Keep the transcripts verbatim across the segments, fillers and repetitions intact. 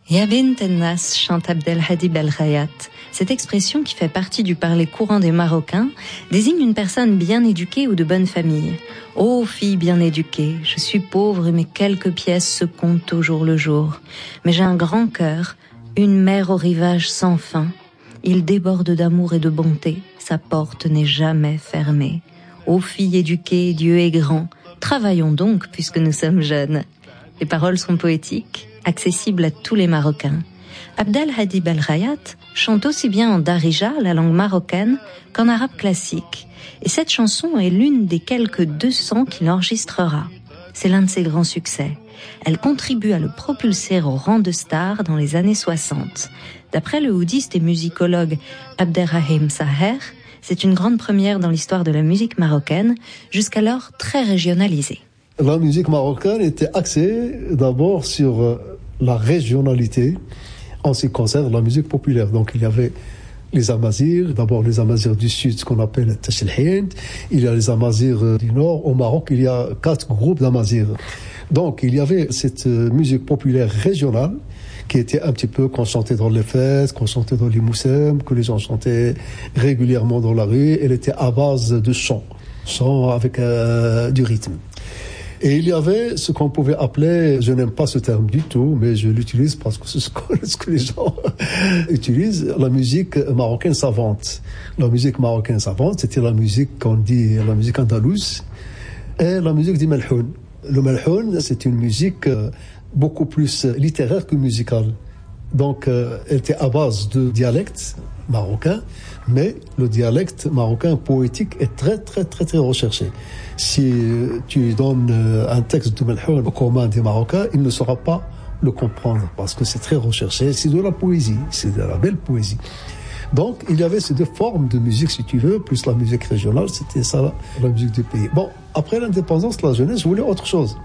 Ya bint el-nas, chante Abdelhadi Belkhayat. Cette expression, qui fait partie du parler courant des Marocains, désigne une personne bien éduquée ou de bonne famille. Ô fille bien éduquée, je suis pauvre et mes quelques pièces se comptent au jour le jour. Mais j'ai un grand cœur, une mer au rivage sans fin. Il déborde d'amour et de bonté, sa porte n'est jamais fermée. Ô fille éduquée, Dieu est grand, travaillons donc puisque nous sommes jeunes. Les paroles sont poétiques, accessibles à tous les Marocains. Abdelhadi Belkhayat chante aussi bien en darija, la langue marocaine, qu'en arabe classique. Et cette chanson est l'une des quelques deux cents qu'il enregistrera. C'est l'un de ses grands succès. Elle contribue à le propulser au rang de star dans les années soixante. D'après le oudiste et musicologue Abderrahim Saher, c'est une grande première dans l'histoire de la musique marocaine, jusqu'alors très régionalisée. La musique marocaine était axée d'abord sur la régionalité en ce qui concerne la musique populaire. Donc il y avait les Amazirs, d'abord les Amazirs du Sud, ce qu'on appelle Tachelhind. Il y a les Amazirs du Nord. Au Maroc, il y a quatre groupes d'Amazirs. Donc il y avait cette musique populaire régionale qui était un petit peu qu'on chantait dans les fêtes, qu'on chantait dans les moussem, que les gens chantaient régulièrement dans la rue. Elle était à base de chant, chant avec euh, du rythme. Et il y avait ce qu'on pouvait appeler, je n'aime pas ce terme du tout, mais je l'utilise parce que c'est ce que les gens utilisent, la musique marocaine savante. La musique marocaine savante, c'était la musique qu'on dit, la musique andalouse, et la musique du melhoun. Le melhoun, c'est une musique beaucoup plus littéraire que musicale. Donc, elle était à base de dialectes marocains, mais le dialecte marocain poétique est très, très, très, très recherché. Si tu donnes un texte de Melhoun au commun des Marocains, il ne saura pas le comprendre parce que c'est très recherché. C'est de la poésie, c'est de la belle poésie. Donc, il y avait ces deux formes de musique, si tu veux, plus la musique régionale, c'était ça, la musique du pays. Bon, après l'indépendance, la jeunesse voulait autre chose.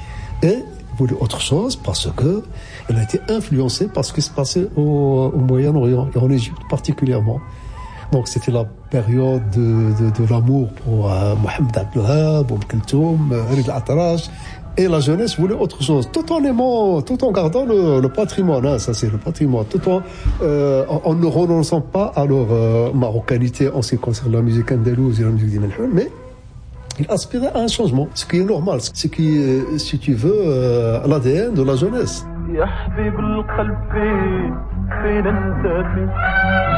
Et voulait autre chose parce que elle a été influencée par ce qui se passait au, au Moyen-Orient et en Égypte particulièrement. Donc c'était la période de, de, de l'amour pour euh, Mohamed Abdelhab, Oum Kulthum, Rida Atarash. Et la jeunesse voulait autre chose, tout en aimant, tout en gardant le, le patrimoine, hein, ça c'est le patrimoine, tout en, euh, en, en ne renonçant pas à leur euh, marocanité en ce qui concerne la musique andalouse et la musique du Melhoun, mais il aspirait à un changement, ce qui est normal, ce qui est, si tu veux, euh, l'A D N de la jeunesse.